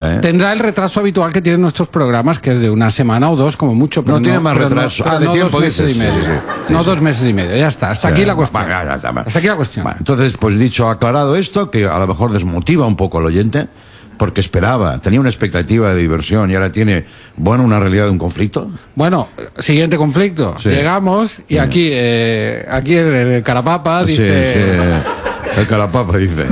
¿eh? Tendrá el retraso habitual que tienen nuestros programas, que es de una semana o dos, como mucho. Pero no tiene más retraso. De tiempo, 2 meses y medio. No 2 meses y medio, ya está. Hasta aquí la cuestión. Hasta aquí la cuestión. Bueno, entonces, pues aclarado esto, que a lo mejor desmotiva un poco al oyente, porque tenía una expectativa de diversión y ahora tiene, una realidad de un conflicto. Bueno, siguiente conflicto. Sí. Llegamos y aquí el Carapapa dice... Sí. El Carapapa dice...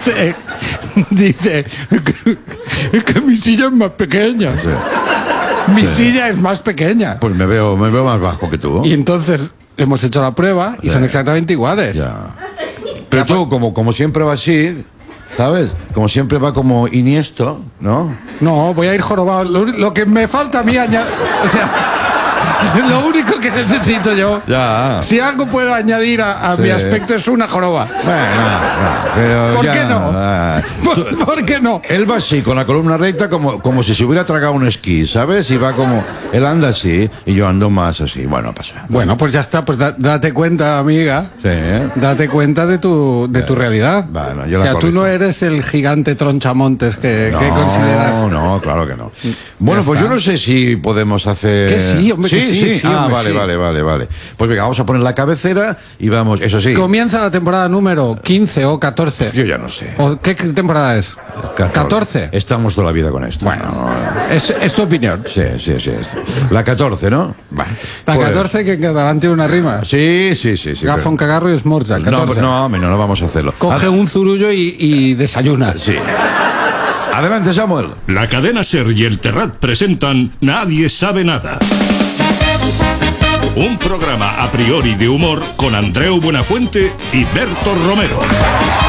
dice que mi silla es más pequeña. Sí. Mi silla es más pequeña. Pues me veo más bajo que tú. Y entonces hemos hecho la prueba y son exactamente iguales. Ya. Pero tú, como siempre va así... ¿Sabes? Como siempre va como Iniesto, ¿no? No, voy a ir jorobado. Lo que me falta a mí añadir... O sea, lo único que necesito yo... Ya. Si algo puedo añadir a mi aspecto es una joroba. Bueno, ¿Por qué no? ¿Por qué no? Él va así, con la columna recta, como si se hubiera tragado un esquí, ¿sabes? Y va como... Él anda así y yo ando más así. Bueno, pasa nada. Bueno, pues ya está. Pues date cuenta, amiga. Sí. Date cuenta de tu realidad. Bueno, o sea, tú no eres el gigante tronchamontes que consideras... No, claro que no. Bueno, pues yo no sé si podemos hacer... Que sí, hombre, sí. Hombre, Vale. Pues venga, vamos a poner la cabecera y vamos, eso sí. Comienza la temporada número 15 o 14. Yo ya no sé. ¿O qué temporada es? 14. Estamos toda la vida con esto. Bueno, es tu opinión. Sí. La 14, ¿no? Bueno, la 14 que en catalán tiene una rima. Sí. Gafón, cagarro y esmorza. No, vamos a hacerlo. Coge un zurullo y desayuna. Sí. Adelante, Samuel. La cadena SER y el Terrat presentan Nadie sabe nada. Un programa a priori de humor con Andreu Buenafuente y Berto Romero.